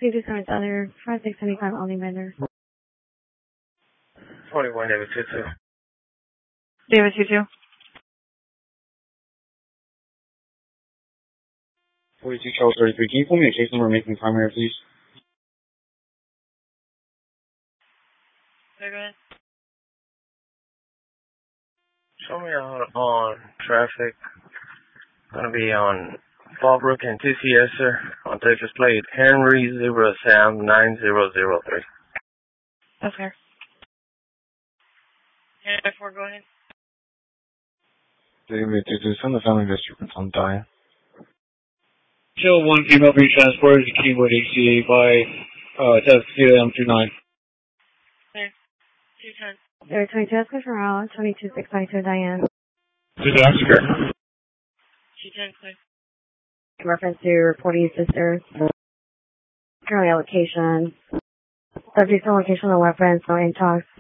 Cedar Sounds other 5675 only vendor. 21 David 22. David 22. 42 Charles 33. Can you pull me a case number making primary, please? Okay, go ahead. Show me on traffic. Gonna be on Fallbrook and TCS, sir. On Texas plate Henry 0 Sam 9003. That's fair. And 4, go ahead. David 22, send the family disturbance on Diane. Kill 1 female being transported to Keywood HCA by Tuskegee M29. There. 210. There, 22 Oscar Ferrell, 22652 Diane. Disaster. 210, clear. In reference to reporting sister. Currently allocation. Subject to location of weapons, no intox.